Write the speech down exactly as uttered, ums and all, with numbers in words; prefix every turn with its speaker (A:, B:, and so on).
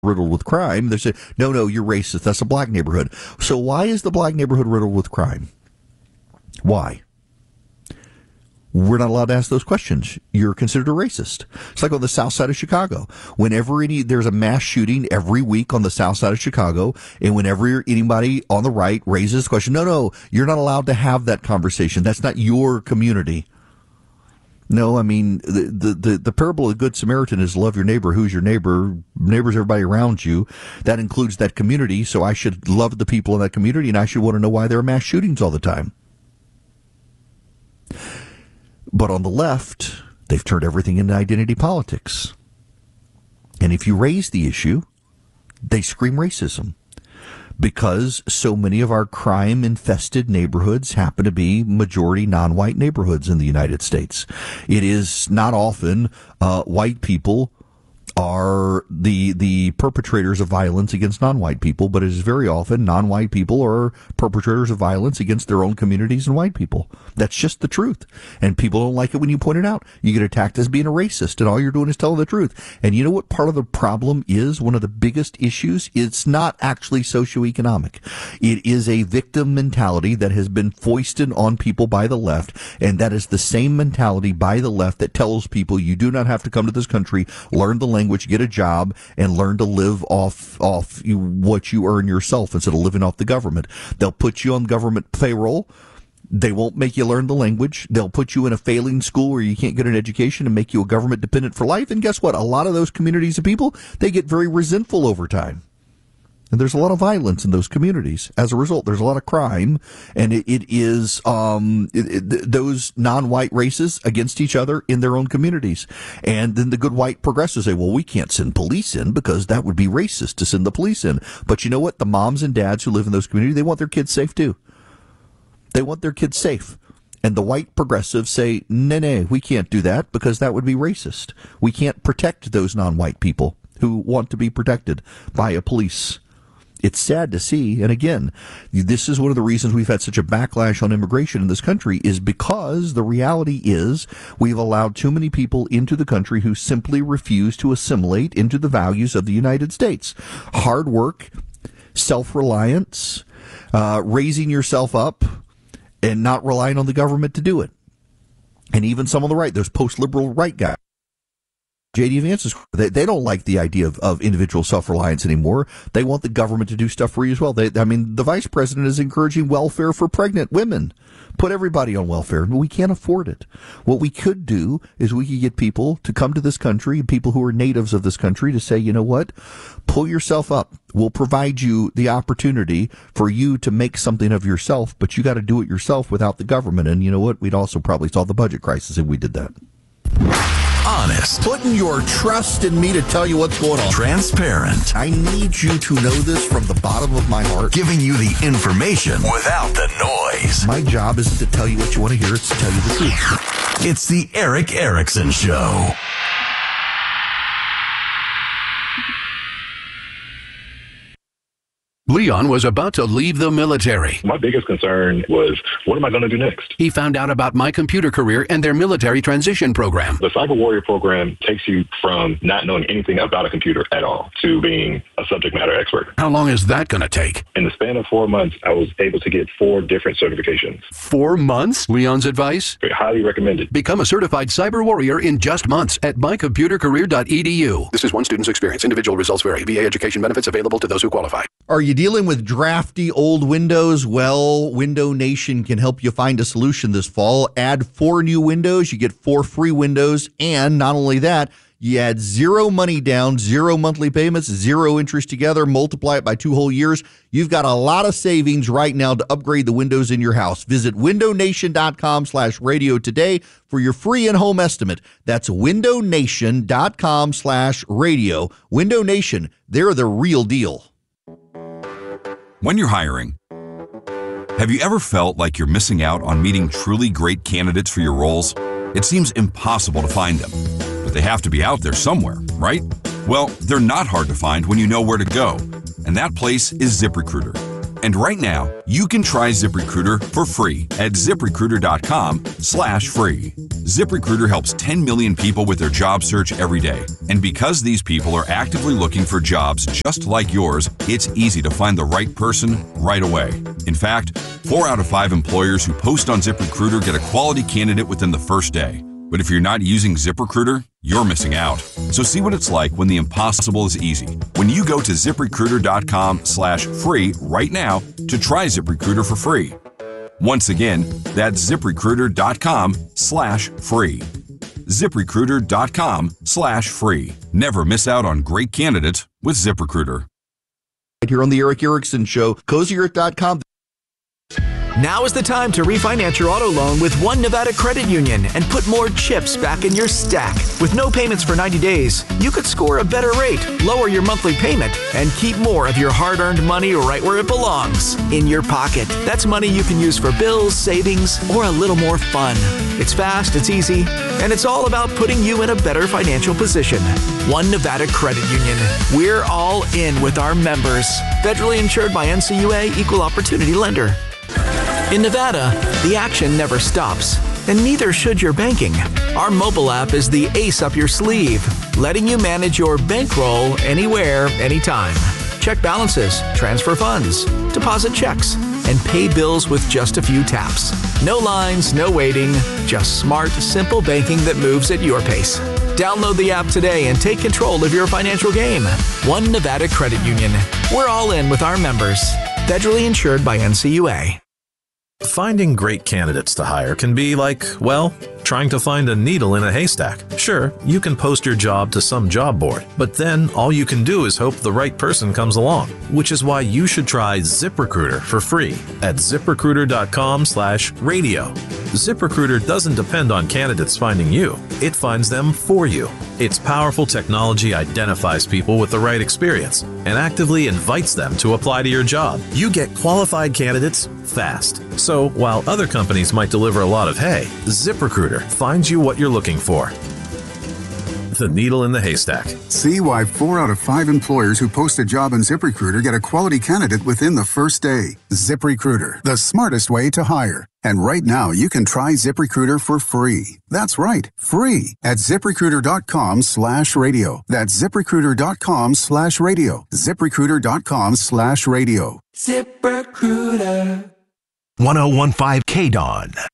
A: riddled with crime. They say, no, no, you're racist. That's a black neighborhood. So why is the black neighborhood riddled with crime? Why? We're not allowed to ask those questions. You're considered a racist. It's like on the south side of Chicago. Whenever any, there's a mass shooting every week on the south side of Chicago, and whenever anybody on the right raises the question, no, no, you're not allowed to have that conversation. That's not your community. No, I mean, the, the, the, the parable of the Good Samaritan is love your neighbor. Who's your neighbor? Neighbor's everybody around you. That includes that community, so I should love the people in that community, and I should want to know why there are mass shootings all the time. But on the left, they've turned everything into identity politics. And if you raise the issue, they scream racism. Because so many of our crime-infested neighborhoods happen to be majority non-white neighborhoods in the United States. It is not often uh, white people are the the perpetrators of violence against non-white people, but it is very often non-white people are perpetrators of violence against their own communities and white people. That's just the truth. And people don't like it when you point it out. You get attacked as being a racist, and all you're doing is telling the truth. And you know what part of the problem is? One of the biggest issues? It's not actually socioeconomic. It is a victim mentality that has been foisted on people by the left, and that is the same mentality by the left that tells people you do not have to come to this country, learn the language, language, get a job, and learn to live off off you, what you earn yourself instead of living off the government. They'll put you on government payroll. They won't make you learn the language. They'll put you in a failing school where you can't get an education and make you a government dependent for life. And guess what? A lot of those communities of people, they get very resentful over time. And there's a lot of violence in those communities. As a result, there's a lot of crime, and it, it is um, it, it, those non-white races against each other in their own communities. And then the good white progressives say, well, we can't send police in because that would be racist to send the police in. But you know what? The moms and dads who live in those communities, they want their kids safe too. They want their kids safe. And the white progressives say, no, no, we can't do that because that would be racist. We can't protect those non-white people who want to be protected by a police. It's sad to see, and again, this is one of the reasons we've had such a backlash on immigration in this country is because the reality is we've allowed too many people into the country who simply refuse to assimilate into the values of the United States. Hard work, self-reliance, uh, raising yourself up, and not relying on the government to do it. And even some on the right, those post-liberal right guys. J D. Vance's, they, they don't like the idea of, of individual self-reliance anymore. They want the government to do stuff for you as well. They, I mean, the vice president is encouraging welfare for pregnant women. Put everybody on welfare. We can't afford it. What we could do is we could get people to come to this country, people who are natives of this country, to say, you know what, pull yourself up. We'll provide you the opportunity for you to make something of yourself, but you got to do it yourself without the government. And you know what? We'd also probably solve the budget crisis if we did that.
B: Honest.
A: Putting your trust in me to tell you what's going on.
B: Transparent.
A: I need you to know this from the bottom of my heart.
B: Giving you the information without the noise.
A: My job isn't to tell you what you want to hear, it's to tell you the truth.
B: It's the Erick Erickson Show.
C: Leon was about to leave the military.
D: My biggest concern was, what am I going to do next?
C: He found out about My Computer Career and their military transition program.
D: The Cyber Warrior program takes you from not knowing anything about a computer at all to being a subject matter expert.
C: How long is that going to take?
D: In the span of four months, I was able to get four different certifications.
C: Four months? Leon's advice?
D: Highly recommended.
C: Become a certified cyber warrior in just months at my computer career dot e d u. This is one student's experience. Individual results vary. V A education benefits available to those who qualify.
A: Are you dealing with drafty old Windows? Well, Window Nation can help you find a solution this fall. Add four new Windows, you get four free Windows, and not only that, you add zero money down, zero monthly payments, zero interest together, multiply it by two whole years. You've got a lot of savings right now to upgrade the windows in your house. Visit window nation dot com slash radio today for your free in-home estimate. That's window nation dot com slash radio. Window Nation, they're the real deal.
E: When you're hiring, have you ever felt like you're missing out on meeting truly great candidates for your roles? It seems impossible to find them, but they have to be out there somewhere, right? Well, they're not hard to find when you know where to go, and that place is ZipRecruiter. And right now, you can try ZipRecruiter for free at ZipRecruiter.com slash free. ZipRecruiter helps ten million people with their job search every day. And because these people are actively looking for jobs just like yours, it's easy to find the right person right away. In fact, four out of five employers who post on ZipRecruiter get a quality candidate within the first day. But if you're not using ZipRecruiter, you're missing out. So see what it's like when the impossible is easy. When you go to ZipRecruiter.com slash free right now to try ZipRecruiter for free. Once again, that's ZipRecruiter.com slash free. ZipRecruiter.com slash free. Never miss out on great candidates with ZipRecruiter.
A: Right here on the Eric Erickson Show, cozy earth dot com.
F: Now is the time to refinance your auto loan with One Nevada Credit Union and put more chips back in your stack. With no payments for ninety days, you could score a better rate, lower your monthly payment, and keep more of your hard-earned money right where it belongs, in your pocket. That's money you can use for bills, savings, or a little more fun. It's fast, it's easy, and it's all about putting you in a better financial position. One Nevada Credit Union. We're all in with our members. Federally insured by N C U A, Equal Opportunity Lender. In Nevada, the action never stops, and neither should your banking. Our mobile app is the ace up your sleeve, letting you manage your bankroll anywhere, anytime. Check balances, transfer funds, deposit checks, and pay bills with just a few taps. No lines, no waiting, just smart, simple banking that moves at your pace. Download the app today and take control of your financial game. One Nevada Credit Union. We're all in with our members. Federally insured by N C U A.
G: Finding great candidates to hire can be like, well, trying to find a needle in a haystack. Sure, you can post your job to some job board, but then all you can do is hope the right person comes along, which is why you should try ZipRecruiter for free at ZipRecruiter.com slash radio. ZipRecruiter doesn't depend on candidates finding you. It finds them for you. Its powerful technology identifies people with the right experience and actively invites them to apply to your job. You get qualified candidates fast. So while other companies might deliver a lot of hay, ZipRecruiter finds you what you're looking for. The needle in the haystack.
H: See why four out of five employers who post a job on ZipRecruiter get a quality candidate within the first day. ZipRecruiter, the smartest way to hire. And right now, you can try ZipRecruiter for free. That's right, free at ZipRecruiter.com slash radio. That's ZipRecruiter.com slash radio. ZipRecruiter.com slash radio.
I: ZipRecruiter. ten fifteen K D O N.